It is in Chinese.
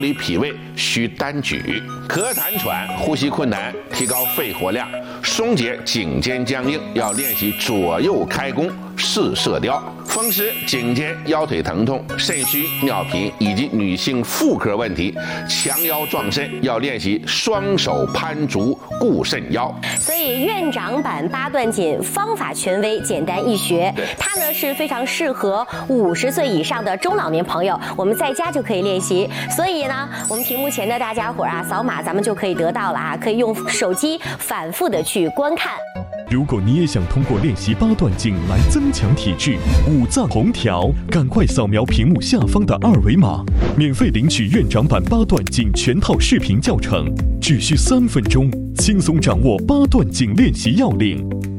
理脾胃需单举，咳痰喘、呼吸困难，提高肺活量，松解颈肩僵硬，要练习左右开弓试射雕。风湿、颈肩、腰腿疼痛、肾虚、尿频以及女性妇科问题，强腰壮肾，要练习双手攀足固肾腰。 所以院长版八段锦方法权威，简单易学，它呢是非常适合50岁以上的中老年朋友，我们在家就可以练习。所以呢，我们屏幕前的大家伙啊，扫码咱们就可以得到了啊，可以用手机反复的去观看。 如果你也想通过练习八段锦来增强体质，五脏同调，赶快扫描屏幕下方的2维码，免费领取院长版八段锦全套视频教程，只需3分钟，轻松掌握八段锦练习要领。